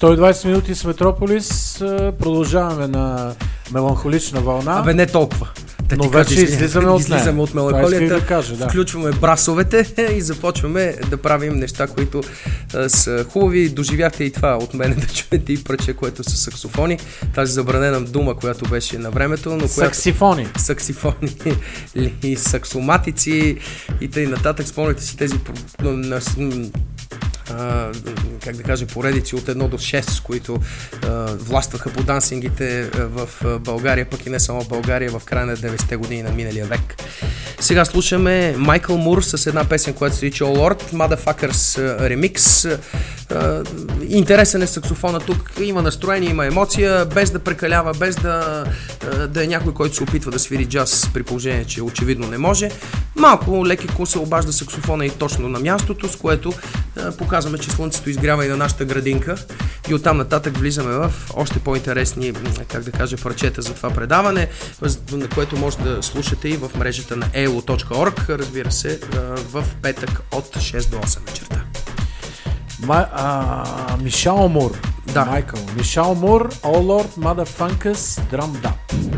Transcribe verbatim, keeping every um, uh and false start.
сто и двайсет минути с Метрополис. Продължаваме на меланхолична вълна. Абе не толкова. Да, но вече кажа, излизаме от нея. Излизаме от меланхолията, да кажа, да. Включваме брасовете и започваме да правим неща, които а, са хубави. Доживяхте и това от мен да чуете и пръче, което са саксофони. Тази забранена дума, която беше на времето. Но саксифони. Която... Саксифони. И саксоматици и т.н. нататък. Спомняте си тези... Uh, как да кажа, поредици от едно до шест, които uh, властваха по дансингите uh, в uh, България, пък и не само в България, в края на деветдесетте години на миналия век. Сега слушаме Майкъл Мур с една песен, която се нарича All Lord, Motherfuckers uh, Remix. Uh, интересен е саксофона тук, има настроение, има емоция, без да прекалява, без да, uh, да е някой, който се опитва да свири джаз, при положение, че очевидно не може. Малко лекико се обажда саксофона и точно на мястото, с което uh, показваме, че слънцето изгрява и на нашата градинка и оттам нататък влизаме в още по-интересни, как да кажа, парчета за това предаване, на което може да слушате и в мрежата на ей ел о точка орг, разбира се, в петък от шест до осем вечерта. Ма, а, Мишел Мур. Да. Майкъл. Мишел Мур, All Lord, Motherfuckers, Drum Dub.